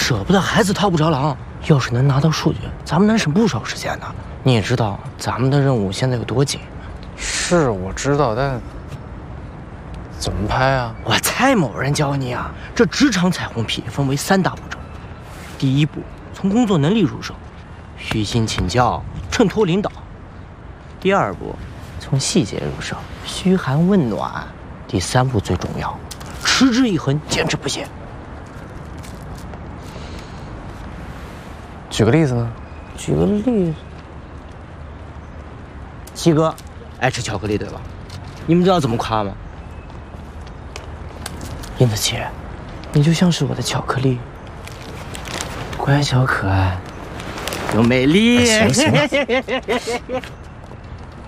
舍不得孩子套不着狼。要是能拿到数据，咱们能省不少时间呢。你也知道咱们的任务现在有多紧。 是我知道，但怎么拍啊？ 我蔡某人教你啊，这职场彩虹屁分为3大步骤。第一步，从工作能力入手，虚心请教，衬托领导。第二步，从细节入手，嘘寒问暖。第3步最重要，持之以恒，坚持不懈。 举个例子呢？ 举个例子，七哥爱吃巧克力对吧？你们知道怎么夸吗？燕子姐，你就像是我的巧克力，乖巧可爱，有魅力。 行行。